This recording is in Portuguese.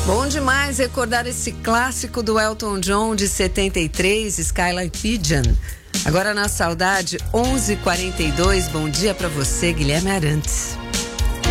Bom demais recordar esse clássico do Elton John de 73, Skyline Pigeon. Agora na saudade, 11h42. Bom dia pra você, Guilherme Arantes.